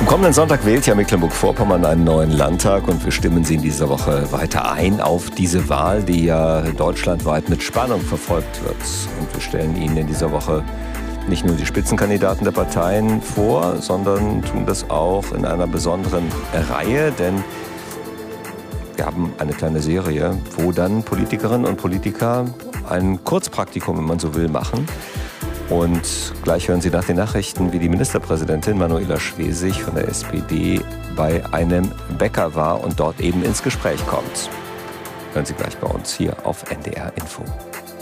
kommenden Sonntag wählt ja Mecklenburg-Vorpommern einen neuen Landtag und wir stimmen Sie in dieser Woche weiter ein auf diese Wahl, die ja deutschlandweit mit Spannung verfolgt wird. Und wir stellen Ihnen in dieser Woche nicht nur die Spitzenkandidaten der Parteien vor, sondern tun das auch in einer besonderen Reihe, denn wir haben eine kleine Serie, wo dann Politikerinnen und Politiker ein Kurzpraktikum, wenn man so will, machen. Und gleich hören Sie nach den Nachrichten, wie die Ministerpräsidentin Manuela Schwesig von der SPD bei einem Bäcker war und dort eben ins Gespräch kommt. Hören Sie gleich bei uns hier auf NDR Info.